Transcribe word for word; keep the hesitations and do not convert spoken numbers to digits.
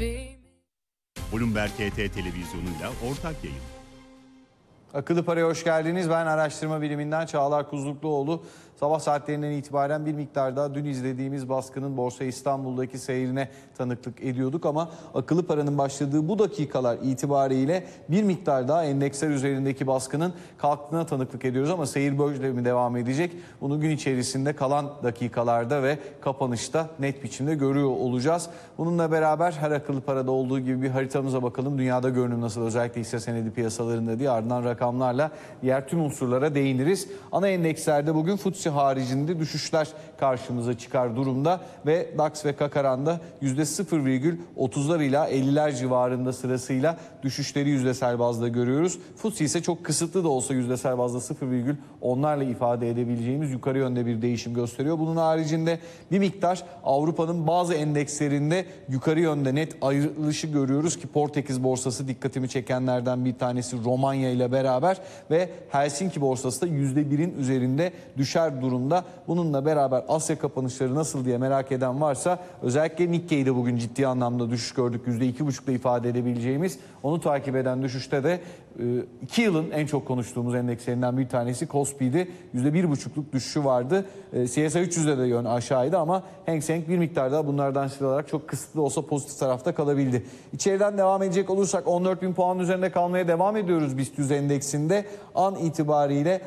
Bloomberg T T televizyonuyla ortak yayın. Akıllı Para'ya hoş geldiniz. Ben araştırma biriminden Çağlar Kuzlukluoğlu. Sabah saatlerinden itibaren bir miktar daha dün izlediğimiz baskının Borsa İstanbul'daki seyrine tanıklık ediyorduk. Ama Akıllı Para'nın başladığı bu dakikalar itibariyle bir miktar daha endeksler üzerindeki baskının kalktığına tanıklık ediyoruz. Ama seyir böyle mi devam edecek? Bunu gün içerisinde kalan dakikalarda ve kapanışta net biçimde görüyor olacağız. Bununla beraber her Akıllı Para'da olduğu gibi bir haritamıza bakalım. Dünyada görünüm nasıl, özellikle hisse senedi piyasalarında diye, ardından rakamlarla diğer tüm unsurlara değiniriz. Ana endekslerde bugün F T S E haricinde düşüşler karşımıza çıkar durumda ve DAX ve Kakaran'da yüzde sıfır virgül otuzlar ila elliler civarında sırasıyla düşüşleri yüzdesel bazda görüyoruz. F T S E ise çok kısıtlı da olsa yüzdesel bazda sıfır virgül onlarla ifade edebileceğimiz yukarı yönde bir değişim gösteriyor. Bunun haricinde bir miktar Avrupa'nın bazı endekslerinde yukarı yönde net ayrılışı görüyoruz ki Portekiz borsası dikkatimi çekenlerden bir tanesi Romanya ile beraber ve Helsinki borsası da yüzde birin üzerinde düşer durumda. Bununla beraber Asya kapanışları nasıl diye merak eden varsa özellikle Nikkei'de bugün ciddi anlamda düşüş gördük. yüzde iki buçukla ifade edebileceğimiz, onu takip eden düşüşte de iki yılın en çok konuştuğumuz endekslerinden bir tanesi Kospi'ydi. yüzde bir buçukluk düşüşü vardı. C S I üç yüzde de yön aşağıydı ama Hang Seng bir miktar daha bunlardan sıyrılarak çok kısıtlı olsa pozitif tarafta kalabildi. İçeriden devam edecek olursak on dört bin puan üzerinde kalmaya devam ediyoruz BIST yüz endeksinde. An itibariyle